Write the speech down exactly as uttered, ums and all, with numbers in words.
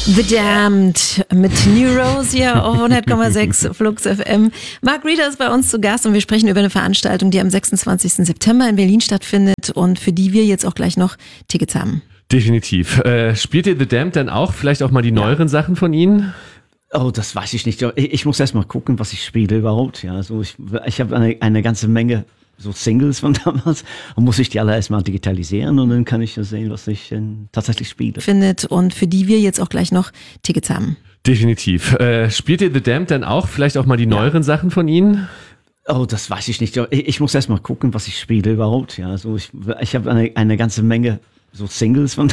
The Damned mit New Rose hier auf hundert Komma sechs Flux F M. Mark Reeder ist bei uns zu Gast und wir sprechen über eine Veranstaltung, die am sechsundzwanzigsten September in Berlin stattfindet und für die wir jetzt auch gleich noch Tickets haben. Definitiv. Äh, spielt ihr The Damned dann auch? Vielleicht auch mal die neueren ja. Sachen von ihnen? Oh, das weiß ich nicht. Ich, ich muss erst mal gucken, was ich spiele überhaupt. Ja, also ich, ich habe eine, eine ganze Menge so Singles von damals und muss ich die alle erstmal digitalisieren und dann kann ich ja sehen, was ich äh, tatsächlich spiele. Findet und für die wir jetzt auch gleich noch Tickets haben. Definitiv. Äh, spielt ihr The Damned dann auch? Vielleicht auch mal die ja. neueren Sachen von ihnen? Oh, das weiß ich nicht. Ich, ich muss erst mal gucken, was ich spiele überhaupt. Ja, also ich, ich habe eine, eine ganze Menge so Singles von